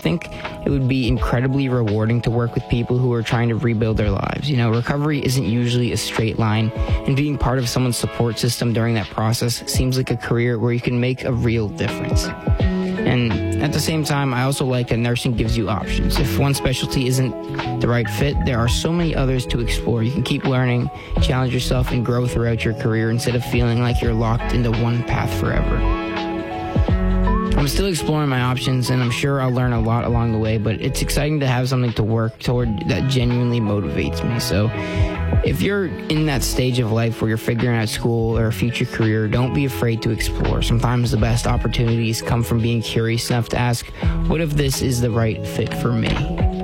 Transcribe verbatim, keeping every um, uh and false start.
think it would be incredibly rewarding to work with people who are trying to rebuild their lives. You know, recovery isn't usually a straight line, and being part of someone's support system during that process seems like a career where you can make a real difference. And at the same time, I also like that nursing gives you options. If one specialty isn't the right fit, there are so many others to explore. You can keep learning, challenge yourself, and grow throughout your career instead of feeling like you're locked into one path forever. I'm still exploring my options, and I'm sure I'll learn a lot along the way, but it's exciting to have something to work toward that genuinely motivates me. So if you're in that stage of life where you're figuring out school or a future career, don't be afraid to explore. Sometimes the best opportunities come from being curious enough to ask, what if this is the right fit for me?